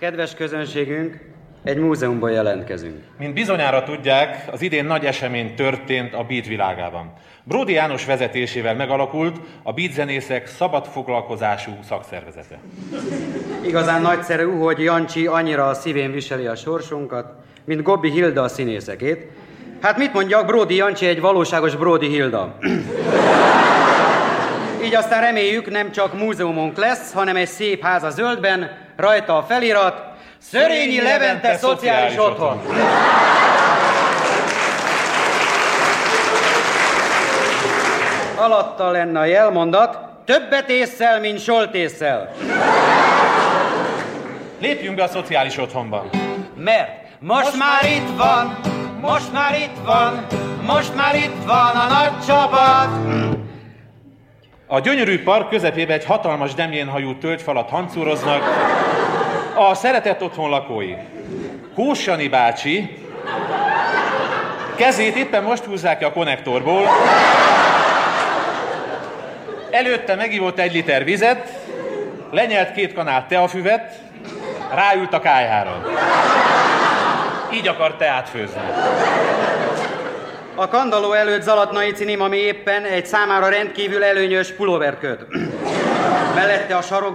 kedves közönségünk, egy múzeumban jelentkezünk. Mint bizonyára tudják, az idén nagy esemény történt a beat világában. Bródi János vezetésével megalakult a beatzenészek szabadfoglalkozású szakszervezete. Igazán nagyszerű, hogy Jancsi annyira a szívén viseli a sorsunkat, mint Gobbi Hilda a színészekét. Hát mit mondjak, Bródi Jancsi egy valóságos Bródi Hilda. Így aztán reméljük, nem csak múzeumunk lesz, hanem egy szép ház a zöldben, rajta a felirat: Szörényi Levente Szociális Otthon. Alatta lenne a jelmondat: többet ésszel, mint soltésszel. Lépjünk be a szociális otthonba. Mert most már itt van, most már itt van, most már itt van a nagy csapat. A gyönyörű park közepében egy hatalmas demjénhajú tölgyfalat hancúroznak a szeretett otthon lakói. Kós Jani bácsi kezét éppen most húzzák ki a konnektorból, előtte megivott 1 liter vizet, lenyelt 2 kanál teafüvet, ráült a kályhára. Így akar teát főzni. A kandalló előtt Zalatnai cinim, ami éppen egy számára rendkívül előnyös pulóver köt. Mellette a sarok